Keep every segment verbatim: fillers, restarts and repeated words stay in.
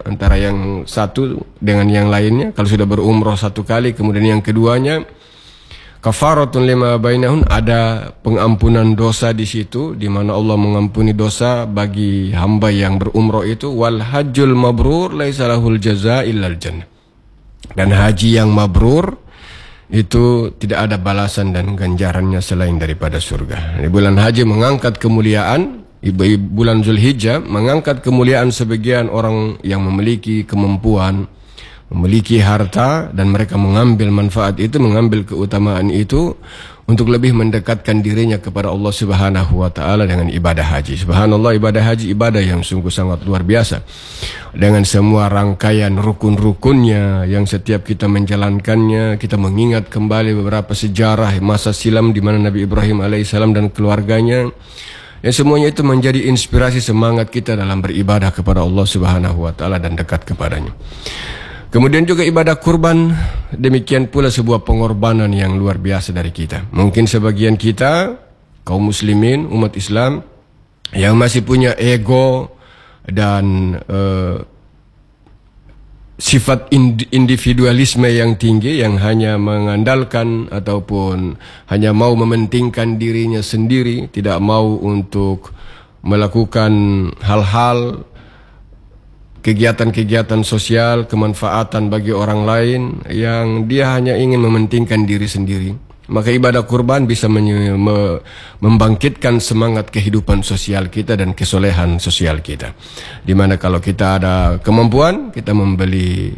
antara yang satu dengan yang lainnya. Kalau sudah berumroh satu kali, kemudian yang keduanya kafaratun lima bainahun, ada pengampunan dosa di situ, di mana Allah mengampuni dosa bagi hamba yang berumroh itu. Wal hajjul mabrur laisa lahul jazaa illal jannah. Dan haji yang mabrur itu tidak ada balasan dan ganjarannya selain daripada surga. Di bulan haji mengangkat kemuliaan, bulan Zulhijjah mengangkat kemuliaan sebagian orang yang memiliki kemampuan, memiliki harta, dan mereka mengambil manfaat itu, mengambil keutamaan itu untuk lebih mendekatkan dirinya kepada Allah Subhanahu wa taala dengan ibadah haji. Subhanallah, ibadah haji ibadah yang sungguh sangat luar biasa. Dengan semua rangkaian rukun-rukunnya yang setiap kita menjalankannya, kita mengingat kembali beberapa sejarah masa silam di mana Nabi Ibrahim alaihissalam dan keluarganya, yang semuanya itu menjadi inspirasi semangat kita dalam beribadah kepada Allah Subhanahu wa taala dan dekat kepadanya. Kemudian juga ibadah kurban, demikian pula sebuah pengorbanan yang luar biasa dari kita. Mungkin sebagian kita, kaum muslimin, umat Islam, yang masih punya ego dan uh, sifat individualisme yang tinggi, yang hanya mengandalkan ataupun hanya mau mementingkan dirinya sendiri, tidak mau untuk melakukan hal-hal kegiatan-kegiatan sosial, kemanfaatan bagi orang lain, yang dia hanya ingin mementingkan diri sendiri. Maka ibadah kurban bisa membangkitkan semangat kehidupan sosial kita dan kesolehan sosial kita. Dimana kalau kita ada kemampuan, kita membeli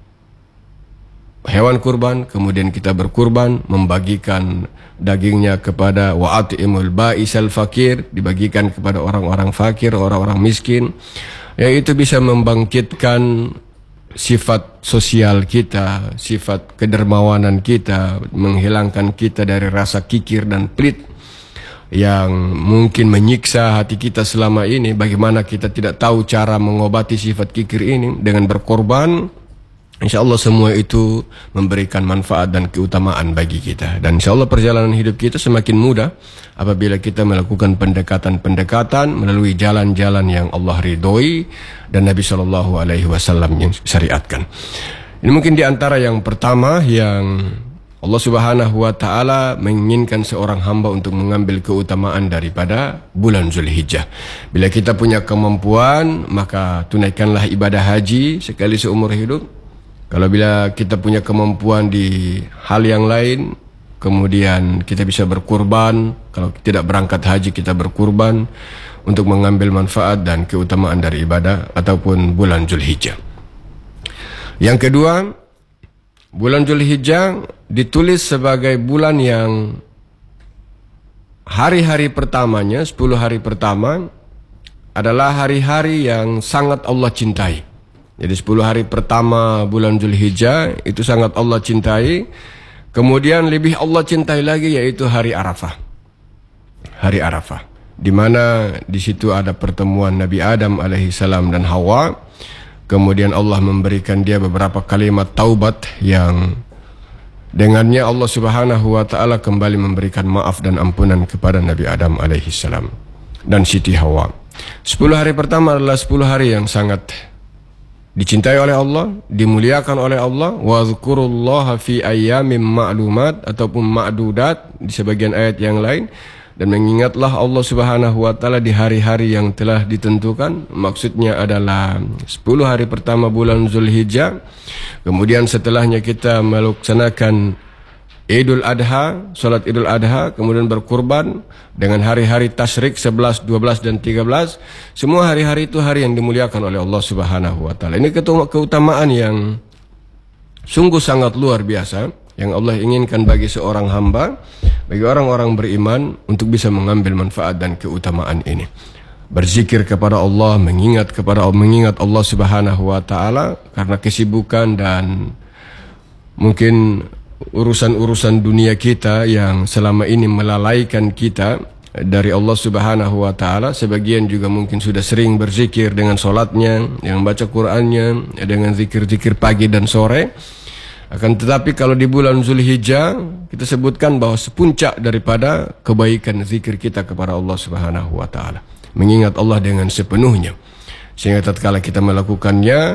hewan kurban, kemudian kita berkurban, membagikan dagingnya kepada wa'atimul ba'isal fakir, dibagikan kepada orang-orang fakir, orang-orang miskin. Ya, itu bisa membangkitkan sifat sosial kita, sifat kedermawanan kita, menghilangkan kita dari rasa kikir dan pelit yang mungkin menyiksa hati kita selama ini. Bagaimana kita tidak tahu cara mengobati sifat kikir ini dengan berkorban. Insya Allah semua itu memberikan manfaat dan keutamaan bagi kita. Dan insya Allah perjalanan hidup kita semakin mudah apabila kita melakukan pendekatan-pendekatan melalui jalan-jalan yang Allah ridhoi dan Nabi shallallahu alaihi wasallam yang syariatkan. Ini mungkin di antara yang pertama yang Allah Subhanahu wa taala menginginkan seorang hamba untuk mengambil keutamaan daripada bulan Zulhijjah. Bila kita punya kemampuan, maka tunaikanlah ibadah haji sekali seumur hidup. Kalau bila kita punya kemampuan di hal yang lain, kemudian kita bisa berkurban. Kalau tidak berangkat haji, kita berkurban untuk mengambil manfaat dan keutamaan dari ibadah ataupun bulan Zulhijjah. Yang kedua, bulan Zulhijjah ditulis sebagai bulan yang hari-hari pertamanya, sepuluh hari pertama, adalah hari-hari yang sangat Allah cintai. Jadi sepuluh hari pertama bulan Zulhijjah itu sangat Allah cintai. Kemudian lebih Allah cintai lagi yaitu hari Arafah. Hari Arafah, di mana di situ ada pertemuan Nabi Adam alaihissalam dan Hawa. Kemudian Allah memberikan dia beberapa kalimat taubat yang dengannya Allah Subhanahu wa taala kembali memberikan maaf dan ampunan kepada Nabi Adam alaihissalam dan Siti Hawa. Sepuluh hari pertama adalah sepuluh hari yang sangat dicintai oleh Allah, dimuliakan oleh Allah. Wazkurullaha fi ayyamin ma'lumat ataupun ma'dudat di sebagian ayat yang lain. Dan mengingatlah Allah Subhanahu wa taala di hari-hari yang telah ditentukan. Maksudnya adalah sepuluh hari pertama bulan Zulhijjah. Kemudian setelahnya kita melaksanakan Idul Adha, salat Idul Adha, kemudian berkurban dengan hari-hari tasyrik sebelas, dua belas dan tiga belas. Semua hari-hari itu hari yang dimuliakan oleh Allah Subhanahu wa taala. Ini keutamaan yang sungguh sangat luar biasa yang Allah inginkan bagi seorang hamba, bagi orang-orang beriman untuk bisa mengambil manfaat dan keutamaan ini. Berzikir kepada Allah, mengingat kepada Allah, mengingat Allah Subhanahu wa taala karena kesibukan dan mungkin urusan-urusan dunia kita yang selama ini melalaikan kita dari Allah Subhanahu wa taala. Sebagian juga mungkin sudah sering berzikir dengan solatnya, dengan baca Qur'annya, dengan zikir-zikir pagi dan sore. Akan tetapi kalau di bulan Zulhijjah kita sebutkan bahwa sepuncak daripada kebaikan zikir kita kepada Allah Subhanahu wa taala, mengingat Allah dengan sepenuhnya. Sehingga tatkala kita melakukannya,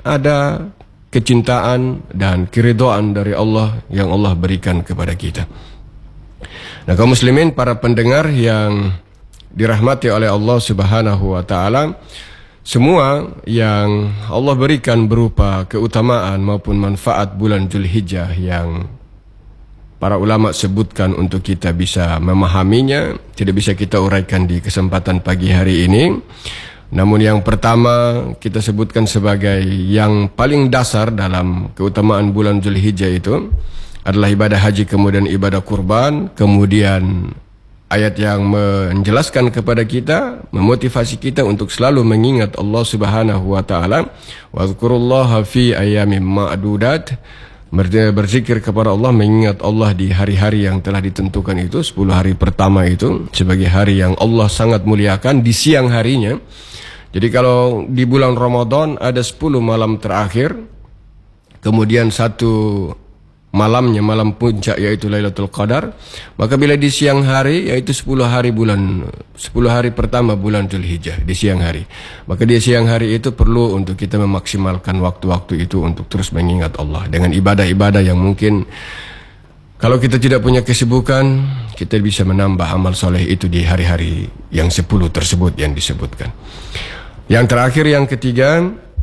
ada kecintaan dan keridhaan dari Allah yang Allah berikan kepada kita. Nah, kaum muslimin, para pendengar yang dirahmati oleh Allah Subhanahu wa taala, semua yang Allah berikan berupa keutamaan maupun manfaat bulan Dzulhijjah yang para ulama sebutkan untuk kita bisa memahaminya, tidak bisa kita uraikan di kesempatan pagi hari ini. Namun yang pertama kita sebutkan sebagai yang paling dasar dalam keutamaan bulan Dzulhijjah itu adalah ibadah haji, kemudian ibadah kurban, kemudian ayat yang menjelaskan kepada kita, memotivasi kita untuk selalu mengingat Allah Subhanahu wa taala, wazkurullaha fi ayyamin ma'dudat, berzikir kepada Allah, mengingat Allah di hari-hari yang telah ditentukan itu, sepuluh hari pertama itu sebagai hari yang Allah sangat muliakan di siang harinya. Jadi kalau di bulan Ramadan ada sepuluh malam terakhir, kemudian satu malamnya malam puncak yaitu Lailatul Qadar, maka bila di siang hari yaitu sepuluh hari bulan sepuluh hari pertama bulan Dzulhijjah di siang hari, maka di siang hari itu perlu untuk kita memaksimalkan waktu-waktu itu untuk terus mengingat Allah dengan ibadah-ibadah yang mungkin kalau kita tidak punya kesibukan, kita bisa menambah amal soleh itu di hari-hari yang sepuluh tersebut yang disebutkan. Yang terakhir, yang ketiga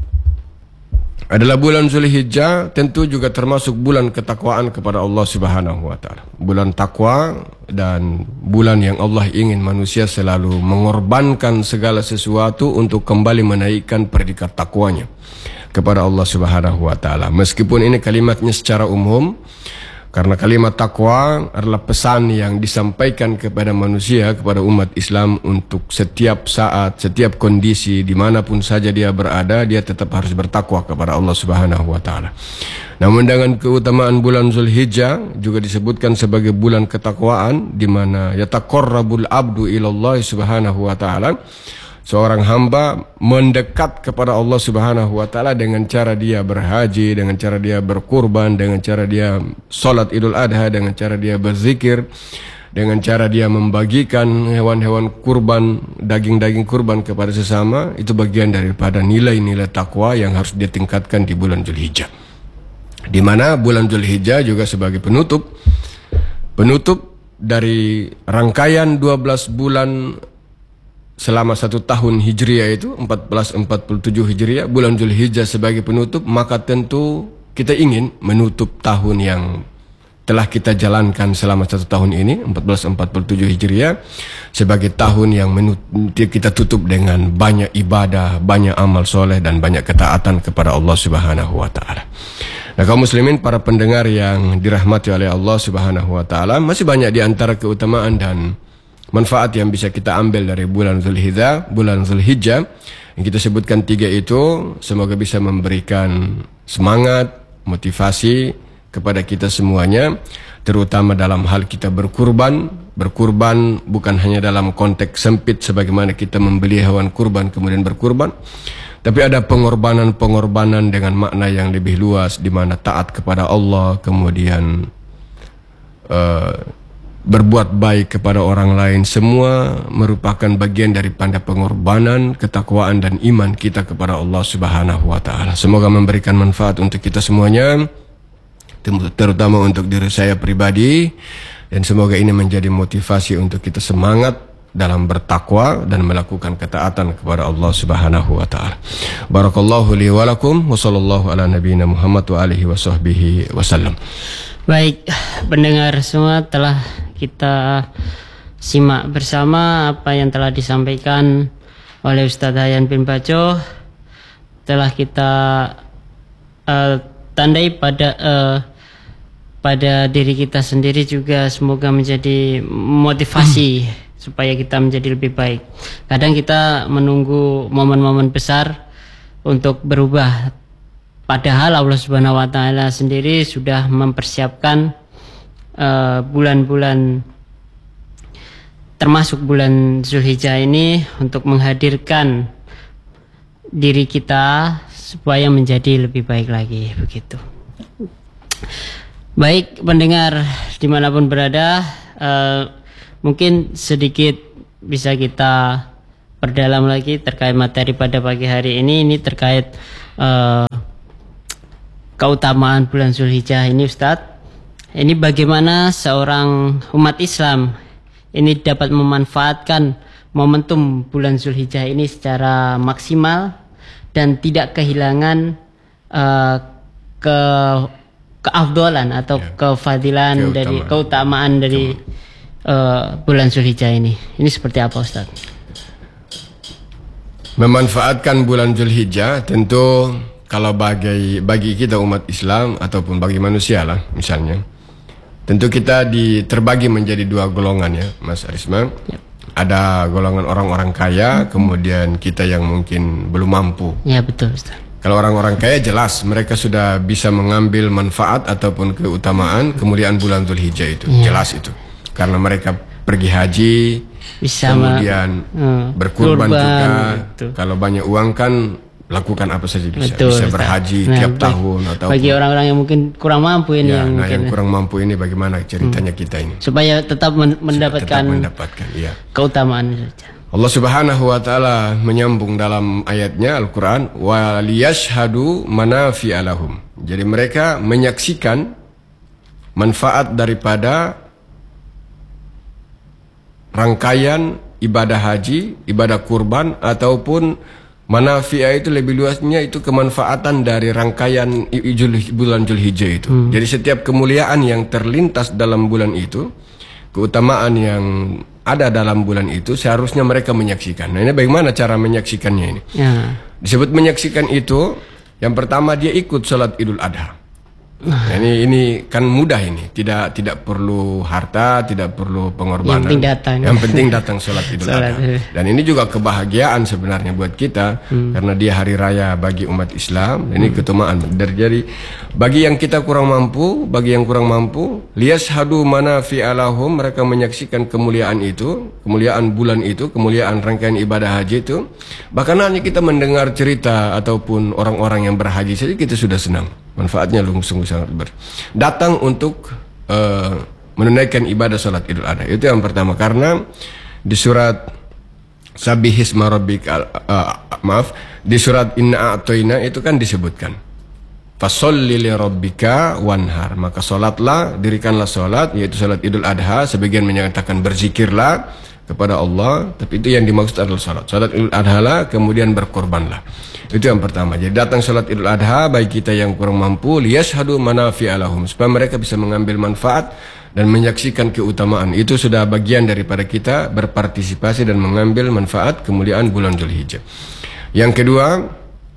adalah bulan Dzulhijjah, tentu juga termasuk bulan ketakwaan kepada Allah Subhanahu wa taala. Bulan takwa dan bulan yang Allah ingin manusia selalu mengorbankan segala sesuatu untuk kembali menaikkan predikat takwanya kepada Allah Subhanahu wa taala. Meskipun ini kalimatnya secara umum, karena kalimat takwa adalah pesan yang disampaikan kepada manusia, kepada umat Islam untuk setiap saat, setiap kondisi, dimanapun saja dia berada, dia tetap harus bertakwa kepada Allah Subhanahu wa taala. Namun dengan keutamaan bulan Dzulhijjah juga disebutkan sebagai bulan ketakwaan, di mana yataqarrabul abdu ilallah Subhanahu wa taala. Seorang hamba mendekat kepada Allah Subhanahu wa taala dengan cara dia berhaji, dengan cara dia berkurban, dengan cara dia salat Idul Adha, dengan cara dia berzikir, dengan cara dia membagikan hewan-hewan kurban, daging-daging kurban kepada sesama. Itu bagian daripada nilai-nilai takwa yang harus dia tingkatkan di bulan Dzulhijjah. Di mana bulan Dzulhijjah juga sebagai penutup penutup dari rangkaian dua belas bulan selama satu tahun Hijriah itu empat belas empat puluh tujuh Hijriah, bulan Dzulhijjah sebagai penutup, maka tentu kita ingin menutup tahun yang telah kita jalankan selama satu tahun ini empat belas empat puluh tujuh Hijriah sebagai tahun yang kita tutup dengan banyak ibadah, banyak amal soleh dan banyak ketaatan kepada Allah Subhanahu wa taala. Nah, kaum muslimin, para pendengar yang dirahmati oleh Allah Subhanahu wa taala, masih banyak di antara keutamaan dan manfaat yang bisa kita ambil dari bulan Dzulhijjah, bulan Dzulhijjah yang kita sebutkan tiga itu. Semoga bisa memberikan semangat, motivasi kepada kita semuanya, terutama dalam hal kita berkurban. Berkurban bukan hanya dalam konteks sempit sebagaimana kita membeli hewan kurban kemudian berkurban, tapi ada pengorbanan-pengorbanan dengan makna yang lebih luas, di mana taat kepada Allah, kemudian uh, berbuat baik kepada orang lain, semua merupakan bagian daripada pengorbanan, ketakwaan dan iman kita kepada Allah Subhanahu wa taala. Semoga memberikan manfaat untuk kita semuanya, terutama untuk diri saya pribadi, dan semoga ini menjadi motivasi untuk kita semangat dalam bertakwa dan melakukan ketaatan kepada Allah Subhanahu wa taala. Barakallahu li wa lakum wa sallallahu ala nabiyyina Muhammad wa alihi wa sahbihi wasallam. Baik, pendengar semua, telah kita simak bersama apa yang telah disampaikan oleh Ustadz Hayan bin Baco. Telah kita uh, tandai pada uh, pada diri kita sendiri juga, semoga menjadi motivasi supaya kita menjadi lebih baik. Kadang kita menunggu momen-momen besar untuk berubah, padahal Allah Subhanahu wa taala sendiri sudah mempersiapkan uh, bulan-bulan termasuk bulan Dzulhijjah ini untuk menghadirkan diri kita supaya menjadi lebih baik lagi, begitu. Baik pendengar dimanapun berada, uh, mungkin sedikit bisa kita perdalam lagi terkait materi pada pagi hari ini. Ini terkait uh, keutamaan bulan Zulhijjah ini, Ustadz. Ini bagaimana seorang umat Islam ini dapat memanfaatkan momentum bulan Zulhijjah ini secara maksimal dan tidak kehilangan uh, ke keafdolan atau ya, kefadilan keutamaan. dari keutamaan dari uh, bulan Zulhijjah ini. Ini seperti apa, Ustaz? Memanfaatkan bulan Zulhijjah tentu kalau bagi bagi kita umat Islam ataupun bagi manusia lah misalnya, tentu kita di, terbagi menjadi dua golongan ya, Mas Arisma. Ya. Ada golongan orang-orang kaya, kemudian kita yang mungkin belum mampu. Ya, betul, Ustaz. Kalau orang-orang kaya jelas mereka sudah bisa mengambil manfaat ataupun keutamaan kemuliaan bulan Zulhijjah itu. Ya. Jelas itu. Karena mereka pergi haji, bisa kemudian uh, berkurban juga. Gitu. Kalau banyak uang kan lakukan apa saja bisa. Betul, bisa berhaji nah, tiap tahun atau bagi orang-orang yang mungkin kurang mampu ini ya, yang, nah, yang ya. kurang mampu ini bagaimana ceritanya hmm. kita ini supaya tetap men mendapatkan, tetap mendapatkan iya. keutamaan saja. Allah Subhanahu wa taala menyambung dalam ayatnya Al-Qur'an wa liyashhadu manafi'a lahum. Jadi mereka menyaksikan manfaat daripada rangkaian ibadah haji, ibadah kurban ataupun manafi'ah itu lebih luasnya itu kemanfaatan dari rangkaian bulan Zulhijjah itu. Hmm. Jadi setiap kemuliaan yang terlintas dalam bulan itu, keutamaan yang ada dalam bulan itu seharusnya mereka menyaksikan. Nah, ini bagaimana cara menyaksikannya ini? Ya. Disebut menyaksikan itu, yang pertama dia ikut sholat Idul Adha. Nah, ini ini kan mudah ini, tidak tidak perlu harta, tidak perlu pengorbanan. Yang penting datang. Yang penting datang sholat Idul Adha. Dan ini juga kebahagiaan sebenarnya buat kita hmm. karena dia hari raya bagi umat Islam. Ini hmm. keutamaan. Jadi bagi yang kita kurang mampu, bagi yang kurang mampu, liyashhadu manafi'a lahum, mereka menyaksikan kemuliaan itu, kemuliaan bulan itu, kemuliaan rangkaian ibadah haji itu. Bahkan hanya kita mendengar cerita ataupun orang-orang yang berhaji saja kita sudah senang. Manfaatnya sungguh sangat besar. Datang untuk uh, menunaikan ibadah salat Idul Adha. Itu yang pertama, karena di surat Sabbihisma rabbika uh, maaf, di surat Inna A'toina itu kan disebutkan fasholli li rabbika wanhar, maka salatlah, dirikanlah salat, yaitu salat Idul Adha. Sebagian menyatakan berzikirlah kepada Allah, tapi itu yang dimaksud adalah salat. Salat Idul Adha lah, kemudian berkorbanlah. Itu yang pertama. Jadi datang salat Idul Adha bagi kita yang kurang mampu, liyashhadu manafi'a lahum, supaya mereka bisa mengambil manfaat dan menyaksikan keutamaan. Itu sudah bagian daripada kita berpartisipasi dan mengambil manfaat kemuliaan bulan Zulhijjah. Yang kedua,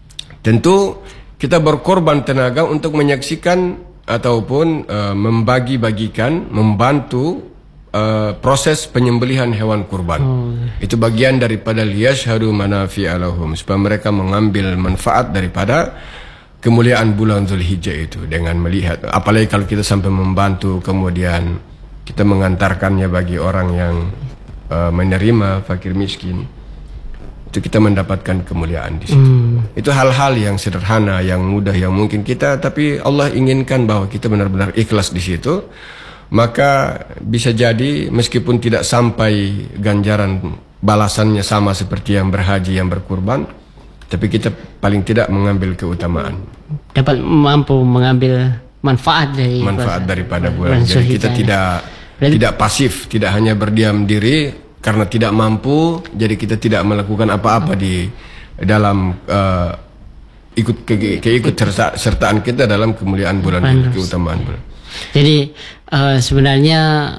tentu kita berkorban tenaga untuk menyaksikan ataupun uh, membagi-bagikan, membantu Uh, proses penyembelihan hewan kurban. Oh. Itu bagian daripada liyashhadu manafi'a lahum, supaya mereka mengambil manfaat daripada kemuliaan bulan Zulhijjah itu dengan melihat, apalagi kalau kita sampai membantu kemudian kita mengantarkannya bagi orang yang uh, menerima fakir miskin, itu kita mendapatkan kemuliaan di situ. Hmm. Itu hal-hal yang sederhana, yang mudah, yang mungkin kita, tapi Allah inginkan bahwa kita benar-benar ikhlas di situ. Maka bisa jadi meskipun tidak sampai ganjaran balasannya sama seperti yang berhaji, yang berkurban, tapi kita paling tidak mengambil keutamaan. Dapat mampu mengambil manfaat dari manfaat daripada bulan. Jadi kita tidak Berarti, tidak pasif, tidak hanya berdiam diri karena tidak mampu, jadi kita tidak melakukan apa-apa di dalam uh, ikut ke, keikut sertaan kita dalam kemuliaan bulan, bulan keutamaan bulan. Jadi uh, sebenarnya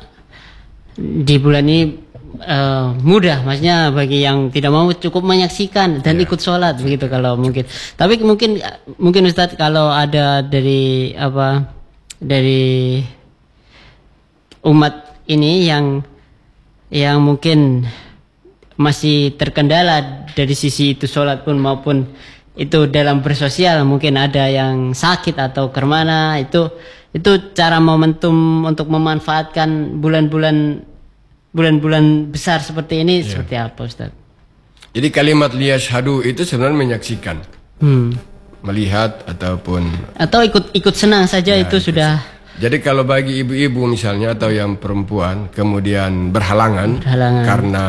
di bulan ini uh, mudah, maksudnya bagi yang tidak mau cukup menyaksikan dan yeah. ikut sholat begitu kalau mungkin. Tapi mungkin mungkin Ustadz kalau ada dari apa dari umat ini yang yang mungkin masih terkendala dari sisi itu sholat pun maupun itu dalam bersosial, mungkin ada yang sakit atau kemana, itu itu cara momentum untuk memanfaatkan bulan-bulan bulan-bulan besar seperti ini ya. Seperti apa, Ustaz? Jadi kalimat liyashhadu itu sebenarnya menyaksikan, hmm. melihat ataupun atau ikut ikut senang saja, ya, itu sudah. Jadi kalau bagi ibu-ibu misalnya atau yang perempuan kemudian berhalangan, berhalangan. karena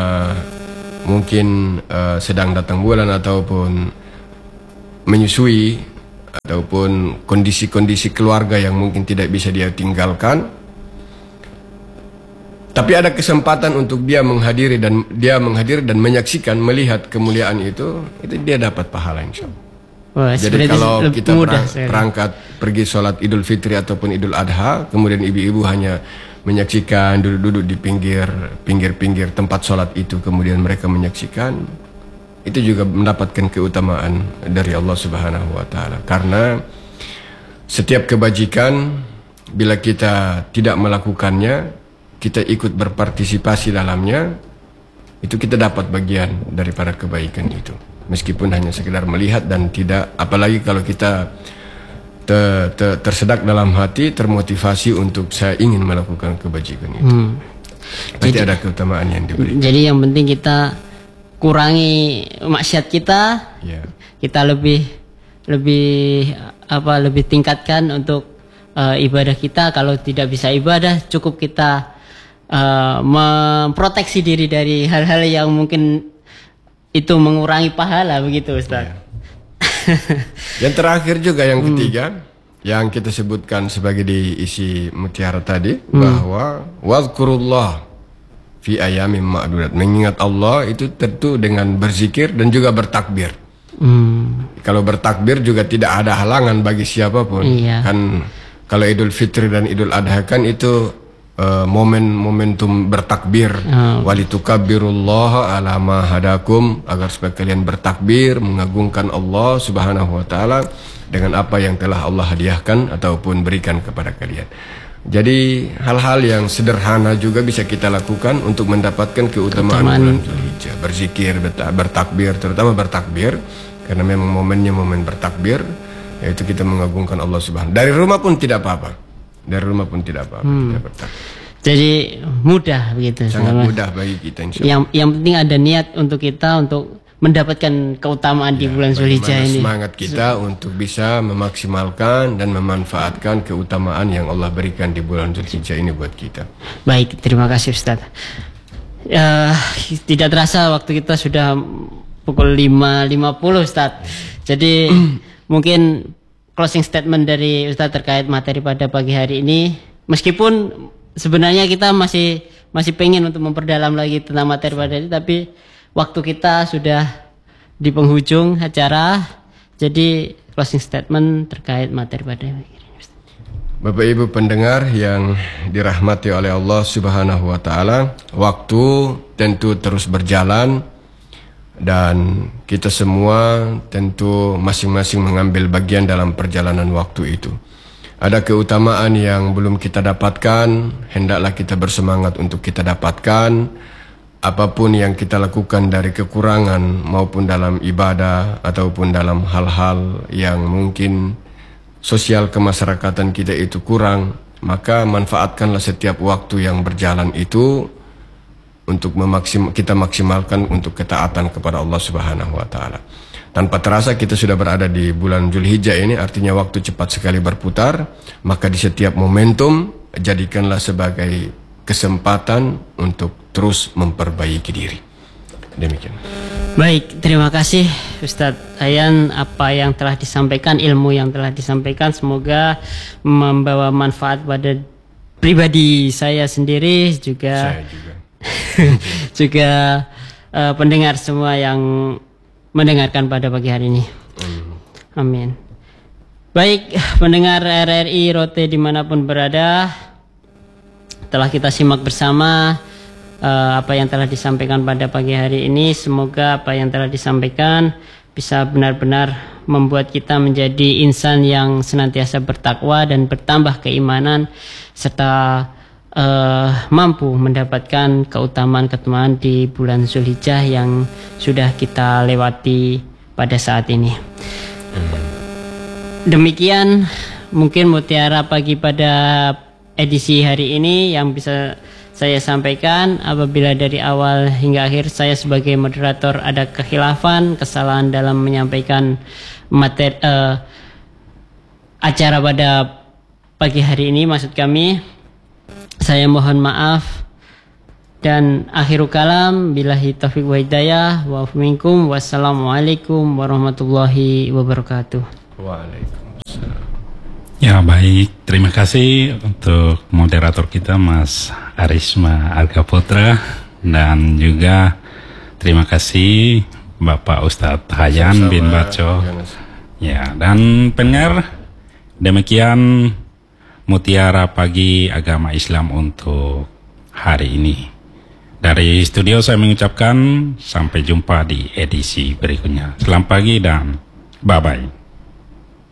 mungkin uh, sedang datang bulan ataupun menyusui ataupun kondisi-kondisi keluarga yang mungkin tidak bisa dia tinggalkan, tapi ada kesempatan untuk dia menghadiri dan dia menghadiri dan menyaksikan, melihat kemuliaan itu, itu dia dapat pahala insya Allah. Wah, jadi kalau kita mudah, berangkat pergi sholat Idul Fitri ataupun Idul Adha, kemudian ibu-ibu hanya menyaksikan, duduk-duduk di pinggir pinggir-pinggir tempat sholat itu, kemudian mereka menyaksikan, itu juga mendapatkan keutamaan dari Allah Subhanahu wa Ta'ala. Karena setiap kebajikan, bila kita tidak melakukannya, kita ikut berpartisipasi dalamnya, itu kita dapat bagian daripada kebaikan itu. Meskipun hanya sekedar melihat dan tidak, apalagi kalau kita ter, ter, tersedak dalam hati, termotivasi untuk saya ingin melakukan kebajikan itu. Hmm. Pasti jadi, ada keutamaan yang diberi. Jadi yang penting kita kurangi maksiat kita, yeah. kita lebih lebih apa lebih tingkatkan untuk uh, ibadah kita. Kalau tidak bisa ibadah, cukup kita uh, memproteksi diri dari hal-hal yang mungkin itu mengurangi pahala, begitu Ustaz. Yeah. Yang terakhir juga yang ketiga, hmm. yang kita sebutkan sebagai di isi mutiara tadi, hmm. bahwa wadhkurullah fi ayamin ma'dudat, mengingat Allah itu tentu dengan berzikir dan juga bertakbir. Hmm. Kalau bertakbir juga tidak ada halangan bagi siapapun. Iya. Kan kalau Idul Fitri dan Idul Adha kan itu uh, momen momentum bertakbir. Oh. Walitukabbirullaha ala ma hadakum, agar supaya kalian bertakbir mengagungkan Allah Subhanahu wa Ta'ala dengan apa yang telah Allah hadiahkan ataupun berikan kepada kalian. Jadi hal-hal yang sederhana juga bisa kita lakukan untuk mendapatkan keutamaan bulan Dzulhijjah. Berzikir, bertakbir, terutama bertakbir, karena memang momennya momen bertakbir, yaitu kita mengagungkan Allah Subhanahu. Dari rumah pun tidak apa-apa. Dari rumah pun tidak apa-apa. Hmm. Kita bertakbir. Jadi mudah begitu. Sangat sama. Mudah bagi kita insya Allah. Yang yang penting ada niat untuk kita untuk mendapatkan keutamaan ya, di bulan Dzulhijjah ini. Semangat kita so. untuk bisa memaksimalkan dan memanfaatkan keutamaan yang Allah berikan di bulan Dzulhijjah ini buat kita. Baik, terima kasih Ustaz. Uh, tidak terasa waktu kita sudah pukul lima lima puluh Ustaz. Jadi mungkin closing statement dari Ustaz terkait materi pada pagi hari ini. Meskipun sebenarnya kita masih masih pengen untuk memperdalam lagi tentang materi pada ini, tapi waktu kita sudah di penghujung acara, jadi closing statement terkait materi pada ini. Bapak Ibu pendengar yang dirahmati oleh Allah Subhanahu wa Ta'ala, waktu tentu terus berjalan dan kita semua tentu masing-masing mengambil bagian dalam perjalanan waktu itu. Ada keutamaan yang belum kita dapatkan, hendaklah kita bersemangat untuk kita dapatkan. Apapun yang kita lakukan dari kekurangan maupun dalam ibadah ataupun dalam hal-hal yang mungkin sosial kemasyarakatan kita itu kurang, maka manfaatkanlah setiap waktu yang berjalan itu untuk memaksim, kita maksimalkan untuk ketaatan kepada Allah Subhanahu wa Ta'ala. Tanpa terasa kita sudah berada di bulan Dzulhijjah ini, artinya waktu cepat sekali berputar. Maka di setiap momentum jadikanlah sebagai kesempatan untuk terus memperbaiki diri. Demikian. Baik, terima kasih Ustadz Ayan, apa yang telah disampaikan, ilmu yang telah disampaikan, semoga membawa manfaat pada pribadi saya sendiri juga, saya juga, juga uh, pendengar semua yang mendengarkan pada pagi hari ini. Amin. Amin. Baik, pendengar R R I Rote dimanapun berada, telah kita simak bersama uh, apa yang telah disampaikan pada pagi hari ini. Semoga apa yang telah disampaikan bisa benar-benar membuat kita menjadi insan yang senantiasa bertakwa dan bertambah keimanan, serta uh, mampu mendapatkan keutamaan-keutamaan di bulan Dzulhijjah yang sudah kita lewati pada saat ini. Demikian mungkin mutiara pagi pada edisi hari ini yang bisa saya sampaikan. Apabila dari awal hingga akhir saya sebagai moderator ada kekhilafan, kesalahan dalam menyampaikan materi uh, acara pada pagi hari ini, maksud kami, saya mohon maaf. Dan akhiru kalam, billahi taufiq wa hidayah, wa minkum, wassalamualaikum warahmatullahi wabarakatuh. Waalaikumsalam. Ya baik, terima kasih untuk moderator kita Mas Arisma Argaputra, dan juga terima kasih Bapak Ustadz Hayan bin Baco. Ya, dan pendengar, demikian Mutiara Pagi Agama Islam untuk hari ini. Dari studio saya mengucapkan sampai jumpa di edisi berikutnya. Selamat pagi dan bye-bye.